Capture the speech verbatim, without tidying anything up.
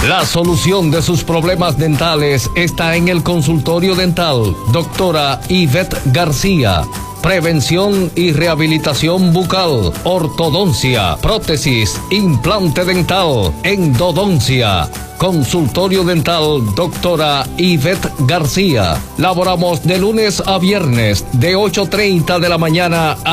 La solución de sus problemas dentales está en el consultorio dental, doctora Ivette García. Prevención y rehabilitación bucal, ortodoncia, prótesis, implante dental, endodoncia. Consultorio dental, doctora Ivette García. Laboramos de lunes a viernes, de ocho treinta de la mañana a